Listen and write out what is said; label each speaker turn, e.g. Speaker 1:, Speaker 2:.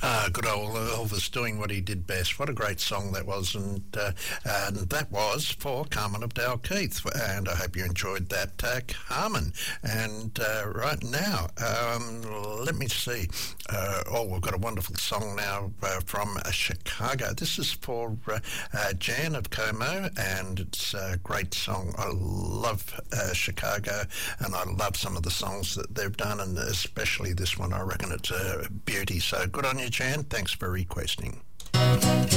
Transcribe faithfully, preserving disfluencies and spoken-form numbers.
Speaker 1: Ah, good old Elvis doing what he did best. What a great song that was. And, uh, and that was for Carmen of Dalkeith. And I hope you enjoyed that, uh, Carmen. And uh, right now, um, let me see. Uh, oh, we've got a wonderful song now uh, from uh, Chicago. This is for uh, uh, Jan of Como, and it's a great song. I love uh, Chicago, and I love some of the songs that they've done, and especially this one. I reckon it's a beauty. So good on you, Jan. Thanks for requesting.